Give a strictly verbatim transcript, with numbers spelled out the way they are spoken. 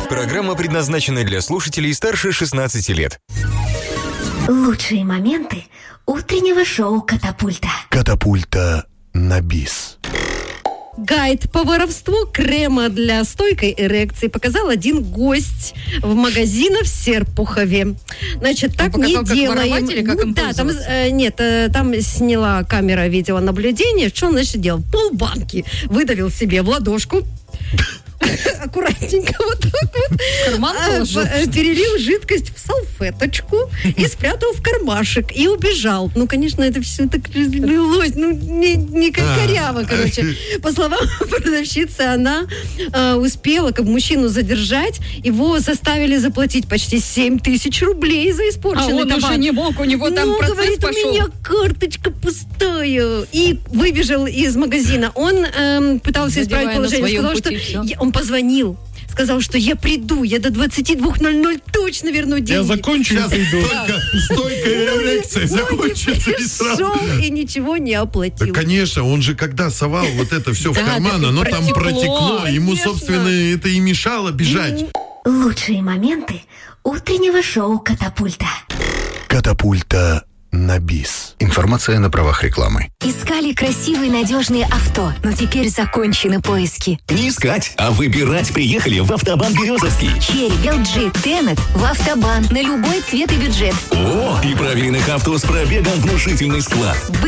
Программа предназначена для слушателей старше шестнадцати лет. Лучшие моменты утреннего шоу «Катапульта». Катапульта на бис. Гайд по воровству крема для стойкой эрекции показал один гость в магазине в Серпухове. Значит, так не как делаем. воровать или как ну, им да, там, пользоваться? э, нет, э, там сняла камера видеонаблюдения. Что он, значит, делал? Полбанки выдавил себе в ладошку. Аккуратненько вот так вот. Карман положил. А, перелил жидкость в салфеточку и спрятал в кармашек и убежал. Ну, конечно, это все так разлилось, ну, не, не как коряво, короче. По словам продавщицы, она а, успела как мужчину задержать, его заставили заплатить почти семь тысяч рублей за А испорченный он товар. уже не мог, у него там ну, процесс говорит, пошел. у меня карточка пустая. И выбежал из магазина. Он эм, пытался Задевая исправить на положение. своем Сказал, пути что всё. я- он позвонил. Сказал, что я приду, я до двадцати двух ноль ноль точно верну деньги. Я закончу, я зайду. Только стойкая эрекция закончится и сразу. Пришел и ничего не Да, оплатил. конечно, он же когда совал вот это все в Да, карман, так и оно там протекло, протекло. Ему, конечно. собственно, это и мешало бежать. Лучшие моменты утреннего шоу «Катапульта». Катапульта на бис. Информация на правах рекламы. Искали красивые надежные авто, но теперь закончены поиски. Не искать, а выбирать приехали в Автобан Березовский. Черри, эл джи, Тенет в Автобан на любой цвет и бюджет. О, и проверенных авто с пробегом внушительный склад.